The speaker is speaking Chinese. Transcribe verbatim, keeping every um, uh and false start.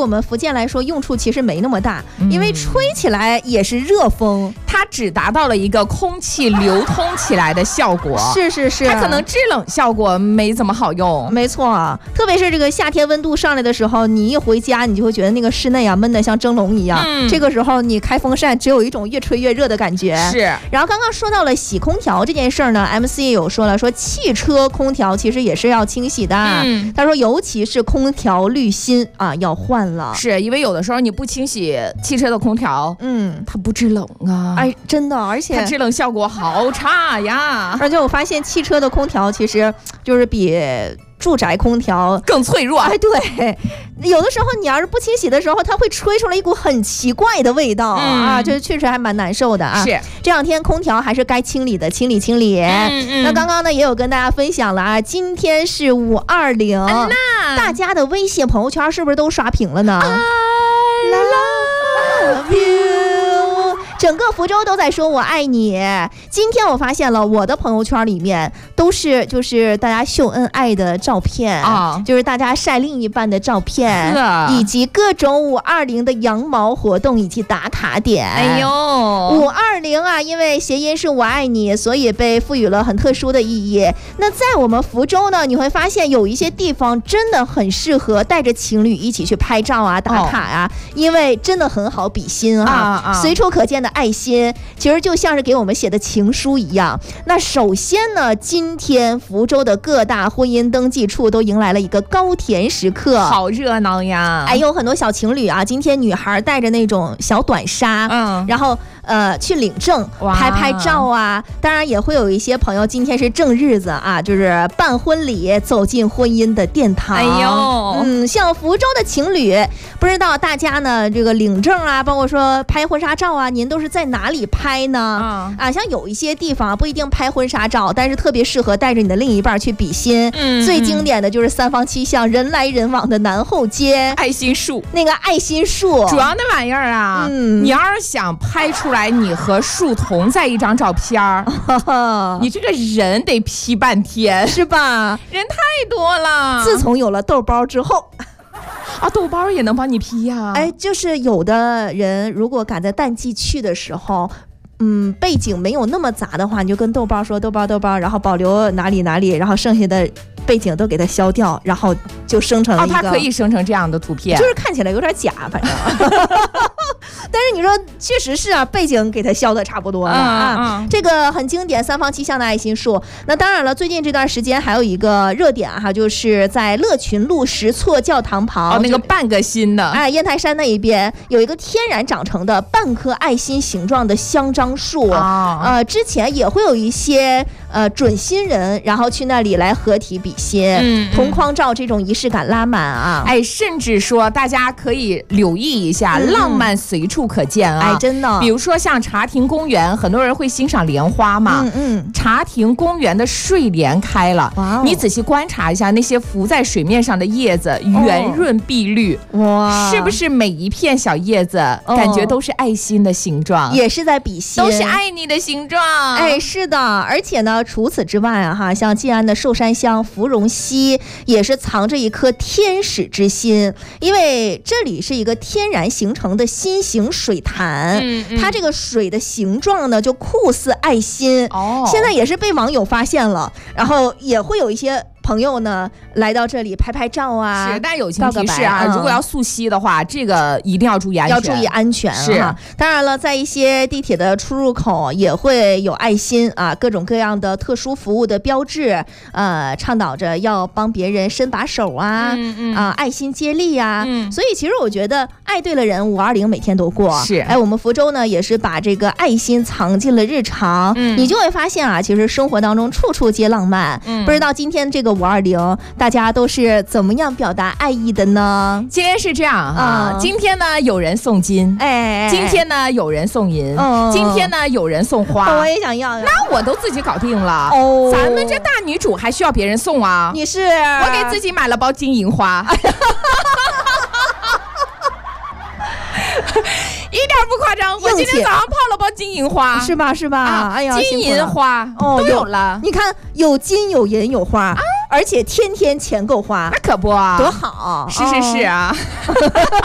我们福建来说用处其实没那么大，嗯、因为吹起来也是热风， 它只达到了一个空气流通起来的效果。 是是是， 它可能制冷效果没怎么好用。 没错，特别是这个夏天温度上来的时候，你一回家你就会觉得那个室内啊闷得像蒸笼一样、嗯、这个时候你开风扇只有一种越吹越热的感觉。 是。 然后刚刚说到了洗空调这件事儿呢 M C 也有说了，说汽车空调其实也是要清洗的、嗯、他说尤其是空调滤芯啊要换了。 是因为有的时候你不清洗汽车的空调，嗯，它不制冷啊。 哎，真的，而且它制冷效果好差呀。 而且我发现汽车的空调其实就是比住宅空调更脆弱。 哎，对，有的时候你要是不清洗的时候，它会吹出来一股很奇怪的味道、嗯、啊，这确实还蛮难受的啊。 是， 这两天空调还是该清理的清理清理。嗯嗯。那刚刚呢也有跟大家分享了啊，今天是五二零，大家的微信朋友圈是不是都刷屏了呢 ？I love you。整个福州都在说我爱你。今天我发现了我的朋友圈里面都是就是大家秀恩爱的照片啊，就是大家晒另一半的照片，以及各种五二零的羊毛活动以及打卡点。 哎呦， 五二零啊，因为谐音是我爱你，所以被赋予了很特殊的意义。那在我们福州呢，你会发现有一些地方真的很适合带着情侣一起去拍照啊、打卡啊，哦、因为真的很好比心啊，啊啊随处可见的爱心其实就像是给我们写的情书一样。那首先呢，今天福州的各大婚姻登记处都迎来了一个高甜时刻， 好热闹呀！ 哎，有很多小情侣啊，今天女孩带着那种小短纱，嗯，然后呃去领证拍拍照啊。当然也会有一些朋友今天是正日子啊，就是办婚礼走进婚姻的殿堂。 哎呦， 嗯，像福州的情侣，不知道大家呢这个领证啊，包括说拍婚纱照啊，您都是在哪里拍呢？嗯、啊，像有一些地方不一定拍婚纱照，但是特别适合带着你的另一半去比心。嗯，最经典的就是三坊七巷人来人往的南后街爱心树， 那个爱心树， 主要那玩意儿啊，嗯，你要是想拍出来你和树同在一张照片儿，你这个人得 P 半天， 是吧？ 人太多了。 自从有了豆包之后。 啊，豆包也能帮你 P 呀、啊？ 哎，就是有的人如果赶在淡季去的时候，嗯，背景没有那么杂的话，你就跟豆包说豆包豆包，然后保留哪里哪里，然后剩下的背景都给它消掉，然后就生成了一个。 哦，它可以生成这样的图片， 就是看起来有点假，反正。但是你说确实是啊，背景给它消的差不多了、嗯、啊、嗯。这个很经典，三坊七巷的爱心树。那当然了，最近这段时间还有一个热点哈，就是在乐群路石错教堂旁， 哦，那个半个心的， 哎，烟台山那一边有一个天然长成的半颗爱心形状的香樟树。哦、呃，之前也会有一些呃准新人，然后去那里来合体比心，嗯，同框照这种仪式感拉满啊。 哎，甚至说大家可以留意一下，嗯、浪漫随处可见啊！ 哎，真的， 比如说像茶亭公园，很多人会欣赏莲花嘛。嗯嗯。茶亭公园的睡莲开了，哇、哦！你仔细观察一下那些浮在水面上的叶子，圆润碧绿，哇！是不是每一片小叶子、哦、感觉都是爱心的形状？ 也是在比心， 都是爱你的形状。 哎，是的，而且呢，除此之外啊，哈，像晋安的寿山乡芙蓉溪也是藏着一颗天使之心，因为这里是一个天然形成的心形水潭，嗯嗯、它这个水的形状呢就酷似爱心，哦，现在也是被网友发现了，然后也会有一些朋友呢来到这里拍拍照啊。 是，但友情提示啊、嗯，如果要溯溪的话，这个一定要注意安全， 要注意安全。是，当然了，在一些地铁的出入口也会有爱心啊，各种各样的特殊服务的标志，呃，倡导着要帮别人伸把手啊，嗯嗯啊，爱心接力啊、嗯。所以其实我觉得爱对了人，五二零每天都过。 是， 哎，我们福州呢也是把这个爱心藏进了日常，嗯、你就会发现啊，其实生活当中处处皆浪漫。嗯、不知道今天这个五二零大家都是怎么样表达爱意的呢？ 今天是这样哈、嗯，今天呢有人送金，哎，今天呢有人送银，嗯、今天呢有人送花， 我也想要呀， 那我都自己搞定了。哦，咱们这大女主还需要别人送啊？ 你是？ 我给自己买了包金银花。一点不夸张，我今天早上泡了包金银花， 是吧？是吧？啊、哎呀， 金银花哦都有了。 你看，有金有银有花，啊、而且天天钱够花， 那可不啊， 多好！ 是是是啊。哦